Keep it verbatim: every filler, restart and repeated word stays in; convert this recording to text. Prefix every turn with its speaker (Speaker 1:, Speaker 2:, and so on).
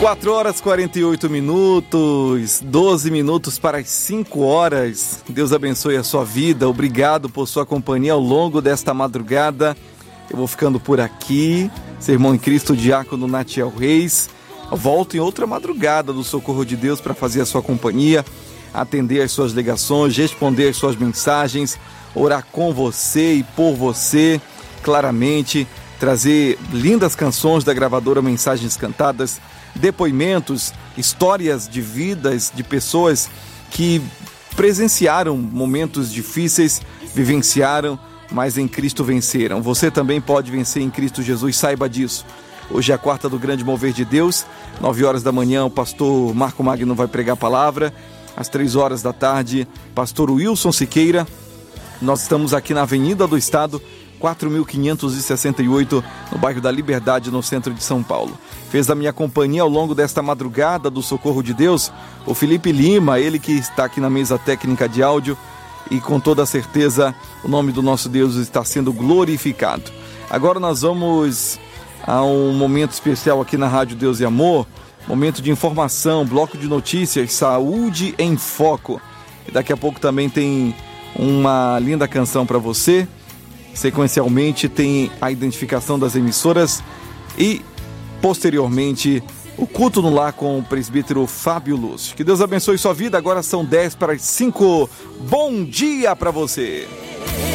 Speaker 1: quatro horas e quarenta e oito minutos, doze minutos para as cinco horas. Deus abençoe a sua vida. Obrigado por sua companhia ao longo desta madrugada. Eu vou ficando por aqui. Seu irmão em Cristo, Diácono Natiel Reis. Eu volto em outra madrugada do Socorro de Deus para fazer a sua companhia, atender as suas ligações, responder as suas mensagens, orar com você e por você, claramente, trazer lindas canções da gravadora Mensagens Cantadas, depoimentos, histórias de vidas de pessoas que presenciaram momentos difíceis, vivenciaram, mas em Cristo venceram. Você também pode vencer em Cristo Jesus, saiba disso. Hoje é a quarta do Grande Mover de Deus, nove horas da manhã o pastor Marco Magno vai pregar a palavra, às três horas da tarde, pastor Wilson Siqueira. Nós estamos aqui na Avenida do Estado, quatro mil quinhentos e sessenta e oito, no bairro da Liberdade, no centro de São Paulo. Fez a minha companhia ao longo desta madrugada do Socorro de Deus o Felipe Lima, ele que está aqui na mesa técnica de áudio, e com toda certeza o nome do nosso Deus está sendo glorificado. Agora nós vamos a um momento especial aqui na Rádio Deus e Amor, momento de informação, bloco de notícias, Saúde em Foco. E daqui a pouco também tem uma linda canção para você. Sequencialmente tem a identificação das emissoras e, posteriormente, o culto no lar com o presbítero Fábio Lúcio. Que Deus abençoe sua vida. Agora são dez para as cinco. Bom dia para você!